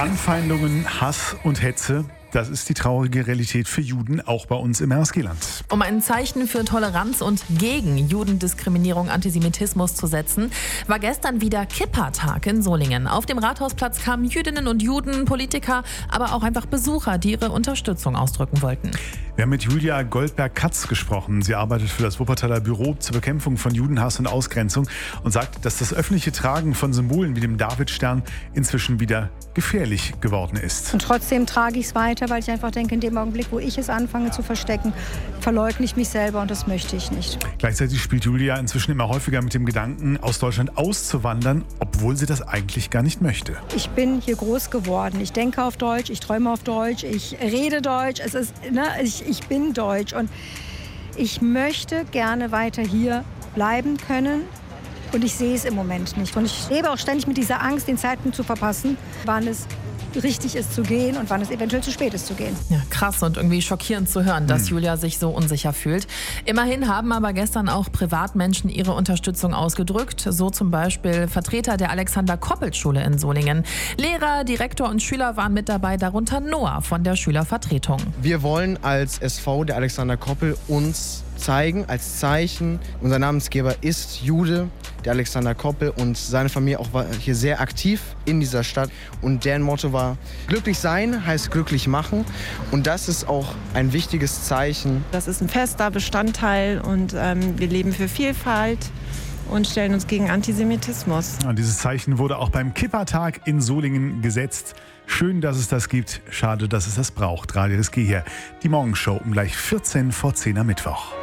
Anfeindungen, Hass und Hetze, das ist die traurige Realität für Juden, auch bei uns im RSG-Land. Um ein Zeichen für Toleranz und gegen Judendiskriminierung, Antisemitismus zu setzen, war gestern wieder Kippa-Tag in Solingen. Auf dem Rathausplatz kamen Jüdinnen und Juden, Politiker, aber auch einfach Besucher, die ihre Unterstützung ausdrücken wollten. Wir haben mit Julia Goldberg-Katz gesprochen. Sie arbeitet für das Wuppertaler Büro zur Bekämpfung von Judenhass und Ausgrenzung und sagt, dass das öffentliche Tragen von Symbolen wie dem Davidstern inzwischen wieder gefährlich geworden ist. Und trotzdem trage ich es weiter, weil ich einfach denke, in dem Augenblick, wo ich es anfange zu verstecken, verleugne ich mich selber und das möchte ich nicht. Gleichzeitig spielt Julia inzwischen immer häufiger mit dem Gedanken, aus Deutschland auszuwandern, obwohl sie das eigentlich gar nicht möchte. Ich bin hier groß geworden. Ich denke auf Deutsch, ich träume auf Deutsch, ich rede Deutsch. Ich bin deutsch und ich möchte gerne weiter hier bleiben können. Und ich sehe es im Moment nicht. Und ich lebe auch ständig mit dieser Angst, den Zeitpunkt zu verpassen, wann es richtig ist zu gehen und wann es eventuell zu spät ist zu gehen. Ja, krass und irgendwie schockierend zu hören, dass Julia sich so unsicher fühlt. Immerhin haben aber gestern auch Privatmenschen ihre Unterstützung ausgedrückt. So zum Beispiel Vertreter der Alexander-Koppelt-Schule in Solingen. Lehrer, Direktor und Schüler waren mit dabei, darunter Noah von der Schülervertretung. Wir wollen als SV der Alexander Koppel uns zeigen, als Zeichen. Unser Namensgeber ist Jude, der Alexander Koppel, und seine Familie auch war hier sehr aktiv in dieser Stadt. Und deren Motto war, glücklich sein heißt glücklich machen. Und das ist auch ein wichtiges Zeichen. Das ist ein fester Bestandteil und wir leben für Vielfalt und stellen uns gegen Antisemitismus. Und dieses Zeichen wurde auch beim Kippa-Tag in Solingen gesetzt. Schön, dass es das gibt. Schade, dass es das braucht. Radio RSG hier. Die Morgenshow um gleich 14 vor 10 am Mittwoch.